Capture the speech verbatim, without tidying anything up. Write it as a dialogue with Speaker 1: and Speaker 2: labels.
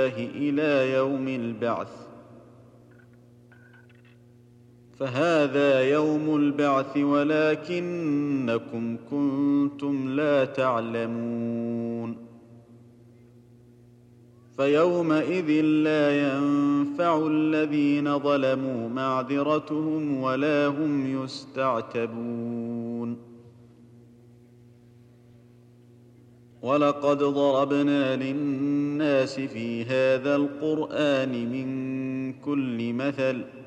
Speaker 1: إلى يوم البعث، فهذا يوم البعث ولكنكم كنتم لا تعلمون. فيومئذ لا ينفع الذين ظلموا معذرتهم ولا هم يستعتبون. ولقد ضربنا للناس في هذا القرآن من كل مثل